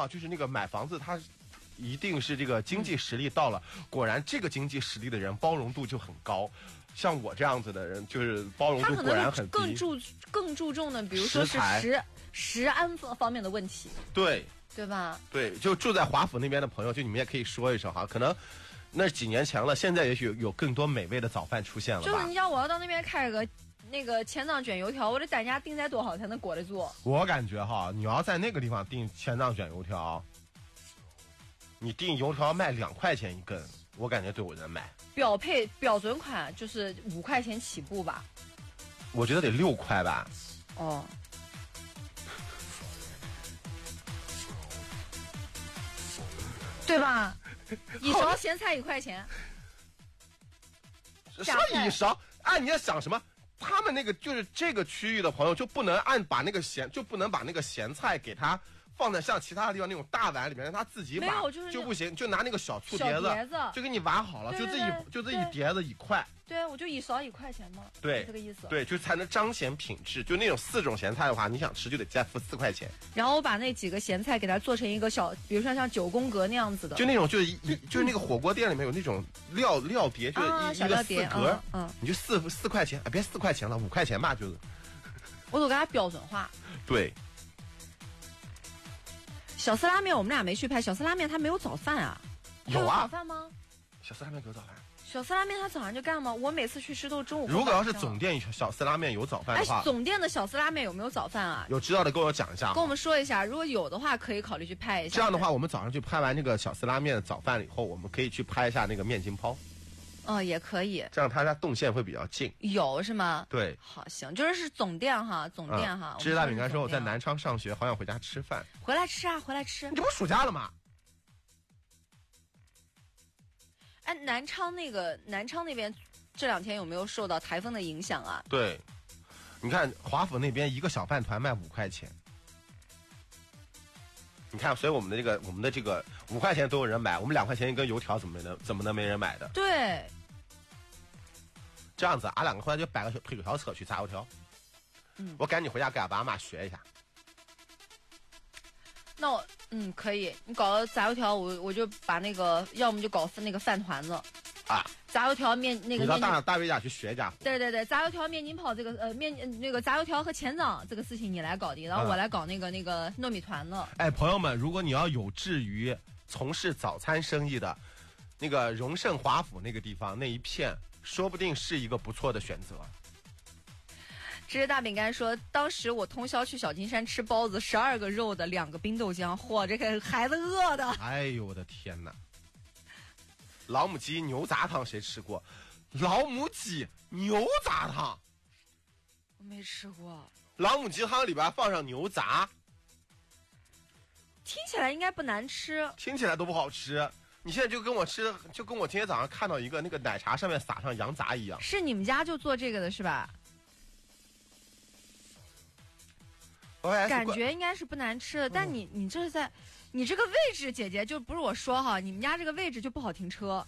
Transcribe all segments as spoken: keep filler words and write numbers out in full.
哈，就是那个买房子他。一定是这个经济实力到了，嗯、果然这个经济实力的人包容度就很高。像我这样子的人，就是包容度果然很低。 更注更注重的，比如说是食食安方面的问题， 对对吧？ 对，就住在华府那边的朋友，就你们也可以说一声哈，可能那几年前了，现在也许有有更多美味的早饭出现了吧。 就是你想我要到那边开个那个千藏卷油条，我这单价定在多少才能裹得住？ 我感觉哈，你要在那个地方订千藏卷油条。你订油条卖两块钱一根，我感觉都有人买。 标配标准款就是五块钱起步吧？ 我觉得得六块吧。 哦。对吧？一勺咸菜一块钱。 什么一勺？按你要想什么？他们那个就是这个区域的朋友就不能按把那个咸就不能把那个咸菜给他。放在像其他的地方那种大碗里面，让他自己挖就不行，就拿那个小醋碟子，就给你挖好了，就这一就这一碟子一块。 对，我就一勺一块钱嘛。 对， 这个意思。 对，就才能彰显品质。就那种四种咸菜的话，你想吃就得再付四块钱。 然后我把那几个咸菜给它做成一个小，比如说像九宫格那样子的， 就那种就是一就是那个火锅店里面有那种料料碟，就是一一个四格，嗯，你就四四块钱，啊，别四块钱了，五块钱吧，就是。 我都给它标准化。 对。 小四拉面我们俩没去拍，小四拉面它没有早饭啊？ 有啊， 早饭吗？ 小四拉面有早饭。 小四拉面它早上就干吗？我每次去吃都是中午。 如果要是总店小四拉面有早饭的话， 哎，总店的小四拉面有没有早饭啊？ 有知道的跟我讲一下， 跟我们说一下，如果有的话可以考虑去拍一下。 这样的话，我们早上去拍完这个小四拉面的早饭了以后，我们可以去拍一下那个面筋泡。 哦，也可以， 这样它家动线会比较近。 有是吗？ 对， 好行，就是是总店哈，总店哈。 知大饼干说我在南昌上学，好想回家吃饭。 回来吃啊，回来吃。 你这不暑假了吗？ 哎，南昌那个南昌那边这两天有没有受到台风的影响啊？ 对，你看华府那边一个小饭团卖五块钱。你看，所以我们的这个我们的这个五块钱都有人买，我们两块钱一根油条怎么能怎么能没人买的？ 对， 这样子，俺两个回来就摆个推油条车去炸油条。嗯，我赶紧回家给俺爸妈学一下。 那我嗯可以，你搞个炸油条，我我就把那个，要么就搞那个饭团子啊。 炸油条面那个， 你到大大卫家去学一下。 对对对，炸油条面筋泡这个呃面那个炸油条和前掌这个事情你来搞定，然后我来搞那个、嗯、那个糯米团子。 哎，朋友们，如果你要有志于从事早餐生意的，那个荣盛华府那个地方那一片，说不定是一个不错的选择。 芝士大饼干说，当时我通宵去小金山吃包子，十二个肉的，两个冰豆浆，嚯，这个孩子饿的。 哎呦我的天哪！老母鸡牛杂汤谁吃过？老母鸡牛杂汤我没吃过。 老母鸡汤里边放上牛杂， 听起来应该不难吃， 听起来都不好吃。你现在就跟我吃，就跟我今天早上看到一个那个奶茶上面撒上羊杂一样。 是你们家就做这个的是吧？感觉应该是不难吃的，但你你这是在，你这个位置，姐姐就不是我说哈，你们家这个位置就不好停车。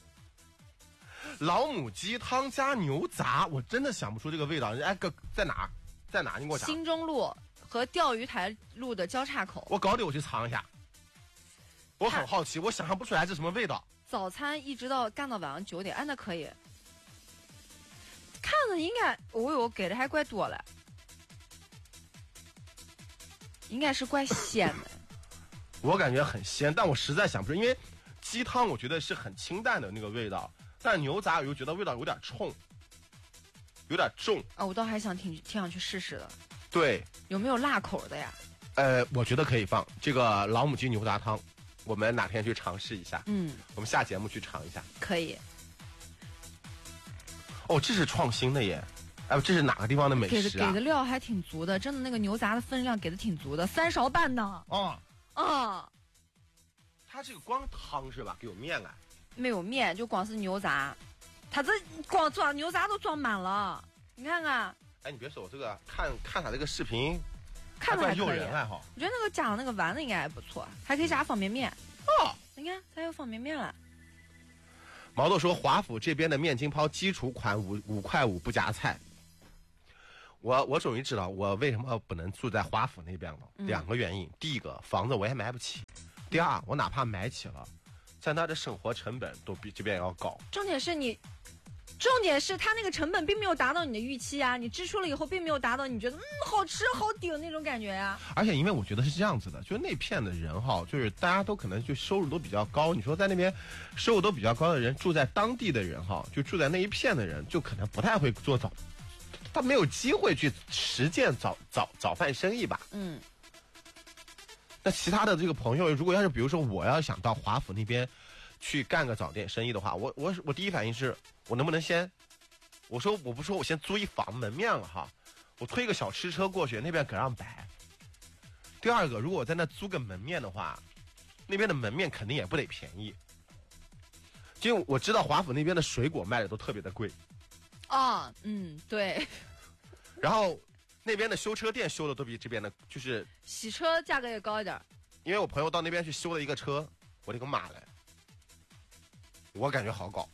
老母鸡汤加牛杂，我真的想不出这个味道。哎，哥在哪？在哪？你给我讲。 新中路和钓鱼台路的交叉口。 我搞得我去尝一下。我很好奇，我想象不出来这什么味道。 早餐一直到干到晚上九点，哎，那可以。看着应该，我有给的还怪多了。应该是怪鲜的， 我感觉很鲜，但我实在想不出，因为鸡汤我觉得是很清淡的那个味道，但牛杂我又觉得味道有点冲，有点重啊。我倒还想挺挺想去试试的。 对， 有没有辣口的呀？ 呃，我觉得可以放这个老母鸡牛杂汤，我们哪天去尝试一下。嗯，我们下节目去尝一下。 可以。 哦，这是创新的耶。哎，这是哪个地方的美食啊？ 给的给的料还挺足的，真的那个牛杂的分量给的挺足的，三勺半呢。 哦啊， 它这个光汤是吧？有面啊？ 没有面，就光是牛杂，它这光装牛杂都装满了，你看看。 哎，你别说，我这个看看他这个视频， 看着还诱人还好。 我觉得那个加的那个丸子应该还不错，还可以加方便面。 哦， 你看，它有方便面了。 毛豆说，华府这边的面筋泡基础款五五块五不加菜。 我我终于知道我为什么不能住在华府那边了。嗯、两个原因，第一个房子我也买不起，第二我哪怕买起了，在那的生活成本都比这边要高。 重点是你，重点是他那个成本并没有达到你的预期啊，你支出了以后并没有达到你觉得嗯好吃好顶那种感觉呀、啊。 而且因为我觉得是这样子的，就那片的人哈，就是大家都可能就收入都比较高。你说在那边收入都比较高的人，住在当地的人哈，就住在那一片的人，就可能不太会做早。他没有机会去实践早早早饭生意吧？嗯。那其他的这个朋友，如果要是比如说我要想到华府那边去干个早店生意的话，我我我第一反应是我能不能先，我说我不说我先租一房门面了哈，我推个小吃车过去，那边可让摆。第二个，如果我在那租个门面的话，那边的门面肯定也不得便宜，因为我知道华府那边的水果卖的都特别的贵。 哦，嗯，对。 然后那边的修车店修的都比这边的，就是洗车价格也高一点。 因为我朋友到那边去修了一个车，我的个妈嘞！我感觉好搞。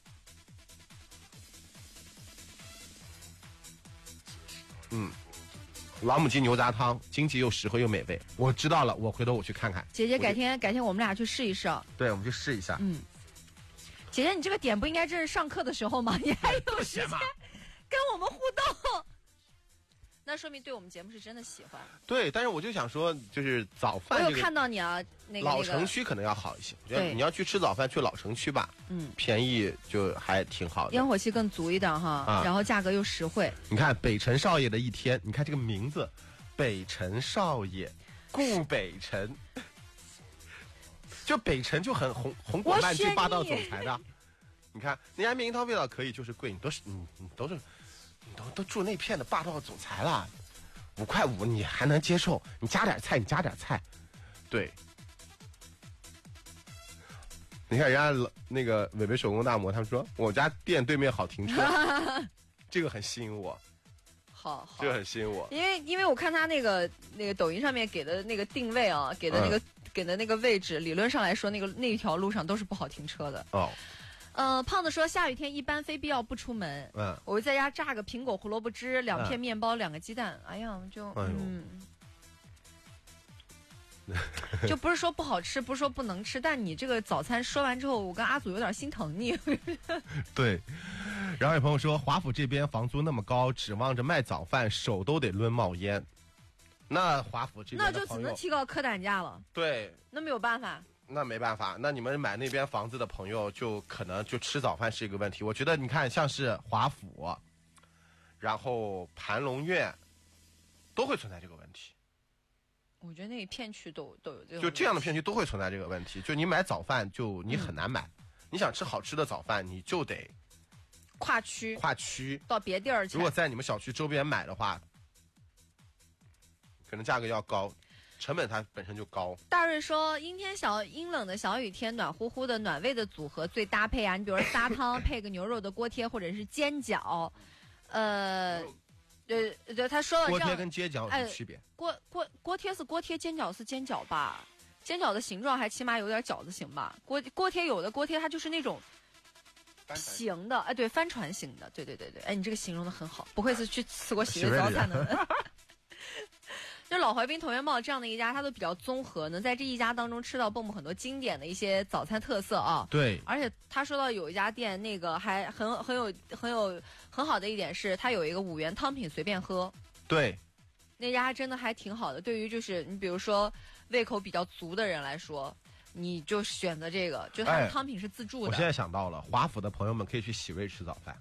嗯，老母鸡牛杂汤，经济又实惠又美味。我知道了，我回头我去看看。 姐姐，改天改天我们俩去试一试。 对，我们去试一下。 嗯。姐姐，你这个点不应该正是上课的时候吗？你还有时间跟我们互动，那说明对我们节目是真的喜欢。 对，但是我就想说，就是早饭、这个，我有看到你啊，那个老城区可能要好一些。我觉得你要去吃早饭，去老城区吧，嗯，便宜就还挺好的， 烟火气更足一点哈，啊、然后价格又实惠。 你看北辰少爷的一天，你看这个名字，北辰少爷，顾北辰。就北辰就很红红果漫剧霸道总裁的，你看人家面樱桃味道可以，就是贵，你都是你你都是你都都住那片的霸道总裁了，五块五你还能接受，你加点菜你加点菜，对。你看人家那个伟伟手工大魔，他们说我家店对面好停车，这个很吸引我。 好，好， 这个很吸引我， 因为因为我看他那个那个抖音上面给的那个定位啊，给的那个。嗯给的那个位置，理论上来说，那个那条路上都是不好停车的。哦，呃，胖子说下雨天一般非必要不出门。嗯，我会在家榨个苹果、胡萝卜汁，两片面包，两个鸡蛋。哎呀，就嗯，就不是说不好吃，不是说不能吃，但你这个早餐说完之后，我跟阿祖有点心疼你。 对，然后有朋友说华府这边房租那么高，指望着卖早饭，手都得抡冒烟。那华府这边那就只能提高客单价了。 对， 那没有办法。 那没办法，那你们买那边房子的朋友就可能就吃早饭是一个问题。我觉得你看，像是华府，然后盘龙苑，都会存在这个问题。 我觉得那一片区都都有这个。 就这样的片区都会存在这个问题。就你买早饭，就你很难买。嗯、你想吃好吃的早饭，你就得跨区， 跨区到别地儿去。 如果在你们小区周边买的话。可能价格要高，成本它本身就高。 大瑞说，阴天小阴冷的小雨天，暖乎乎的暖胃的组合最搭配啊！你比如说仨汤配个牛肉的锅贴或者是煎饺，呃，对对，他说了锅贴跟煎饺有什么区别？ 哎、锅锅锅贴是锅贴，煎饺是煎饺吧？煎饺的形状还起码有点饺子形吧？锅锅贴有的锅贴它就是那种平的，哎，对，帆船型的，对对对对，哎，你这个形容的很好，不愧是去吃过喜瑞早餐的人。就老淮滨同源贸这样的一家，它都比较综合，能在这一家当中吃到蹦蹦很多经典的一些早餐特色啊。 对， 而且他说到有一家店，那个还很很有很有很好的一点是，它有一个五元汤品随便喝。 对， 那家真的还挺好的。对于就是你比如说胃口比较足的人来说，你就选择这个，就它的汤品是自助的。 哎、我现在想到了，华府的朋友们可以去喜瑞吃早饭。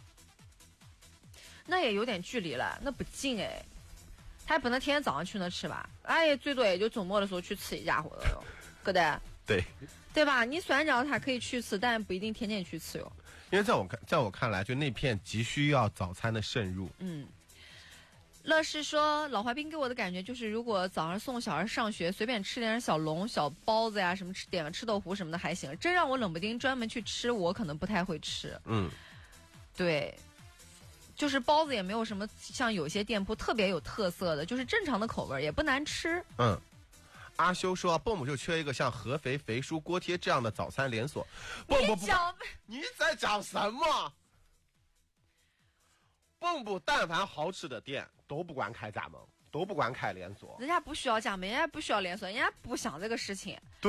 那也有点距离了，那不近哎。他不能天天早上去那吃吧？哎，最多也就周末的时候去吃一家伙的哟，对不对？ 对， 对吧？你虽然讲他可以去吃，但不一定天天去吃哟。 因为在我看，在我看来，就那片急需要早餐的渗入。 嗯。乐视说，老淮滨给我的感觉就是，如果早上送小孩上学，随便吃点小笼、小包子呀，什么吃点个吃豆腐什么的还行。真让我冷不丁专门去吃，我可能不太会吃。嗯，对。就是包子也没有什么像有些店铺特别有特色的，就是正常的口味，也不难吃。 嗯，阿修说蹦蹦就缺一个像合肥肥叔锅贴这样的早餐连锁。蹦蹦，你在讲什么？蹦蹦但凡好吃的店都不管开加盟，都不管开连锁。 人家不需要加盟，人家不需要连锁，人家不想这个事情。